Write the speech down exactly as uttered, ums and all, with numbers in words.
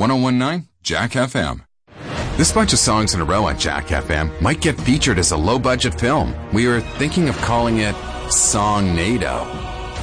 ten nineteen Jack F M. This bunch of songs in a row on Jack F M might get featured as a low-budget film. We were thinking of calling it Songnado.